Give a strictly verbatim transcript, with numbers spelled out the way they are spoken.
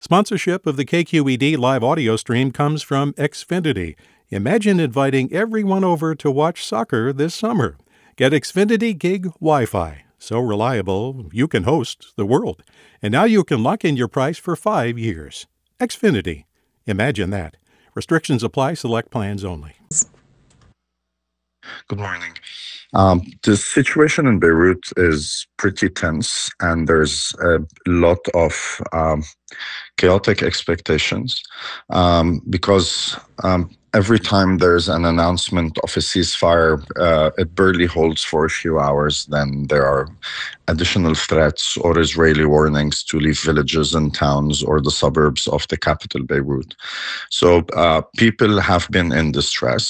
Sponsorship of the K Q E D live audio stream comes from Xfinity. Imagine inviting everyone over to watch soccer this summer. Get Xfinity Gig Wi-Fi. So reliable, you can host the world. And now you can lock in your price for five years. Xfinity. Imagine that. Restrictions apply. Select plans only. Good morning. Um, the situation in Beirut is pretty tense, and there's a lot of um, chaotic expectations um, because um, every time there's an announcement of a ceasefire, uh, it barely holds for a few hours. Then there are additional threats or Israeli warnings to leave villages and towns or the suburbs of the capital, Beirut. So uh, people have been in distress.